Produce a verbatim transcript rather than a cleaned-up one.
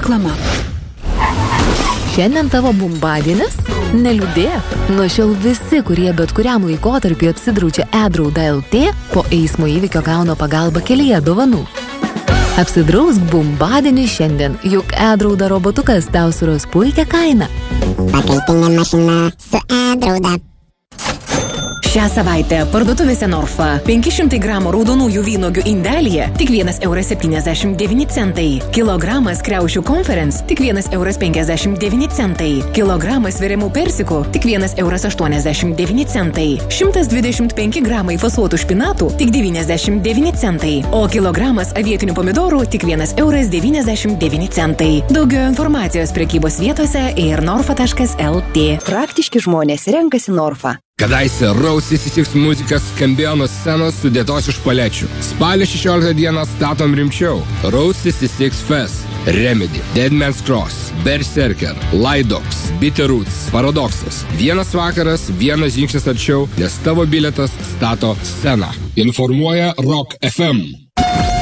Reklama. Šiandien tavo bumbadienis? Neliūdėk. Nuo šiol visi, kurie bet kuriam laikotarpiu apsidraudžia e-drauda L T, po eismo įvykio gauna pagalbą kelyje dovanų. Apsidrausk bumbadienį šiandien, juk e-drauda robotukas tau suras puikią kainą. Pakaitinė mašina su e-drauda. Šią savaitę parduotuvėse Norfa penki šimtai gramų raudonųjų vynuogių indelyje tik vienas euras septyniasdešimt devyni centai. Kilogramas kriaušių Conference tik vienas euras penkiasdešimt devyni centai. Kilogramas veriamų persikų tik vienas euras aštuoniasdešimt devyni centai. šimtas dvidešimt penki gramai fasuotų špinatų tik devyniasdešimt devyni centai. O kilogramas avietinių pomidorų tik vienas euras devyniasdešimt devyni centai. Daugiau informacijos prekybos vietose ir norfa taškas L T. Praktiški žmonės renkasi Norfa. Kadaise Rose šešiasdešimt šeši muzika skambėjo nuo scenos sudėtos iš palečių. Spalio šešioliktą dieną statom rimčiau. Rose šešiasdešimt šeši Fest, Remedy, Dead Man's Cross, Berserker, Lidox, Bitter Roots, Paradoxas. Vienas vakaras, vienas žingsnis arčiau, nes tavo bilietas stato sceną. Informuoja Rock F M.